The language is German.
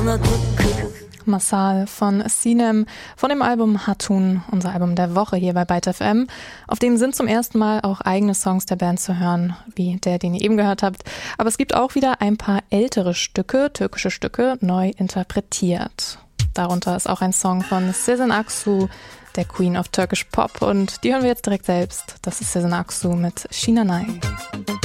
Masal von Sinem von dem Album Hatun, unser Album der Woche hier bei Byte FM. Auf dem sind zum ersten Mal auch eigene Songs der Band zu hören, wie der, den ihr eben gehört habt. Aber es gibt auch wieder ein paar ältere Stücke, türkische Stücke, neu interpretiert. Darunter ist auch ein Song von Sezen Aksu, der Queen of Turkish Pop. Und die hören wir jetzt direkt selbst. Das ist Sezen Aksu mit Shinanay.